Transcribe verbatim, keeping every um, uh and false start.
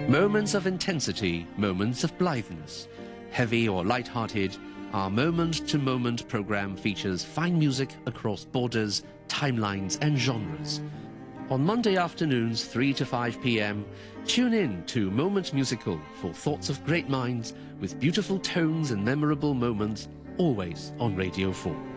Moments of intensity, moments of blitheness. Heavy or light-hearted, our moment-to-moment programme features fine music across borders, timelines and genres. On Monday afternoons, three to five p m, tune in to Moment Musical for thoughts of great minds with beautiful tones and memorable moments, always on Radio four.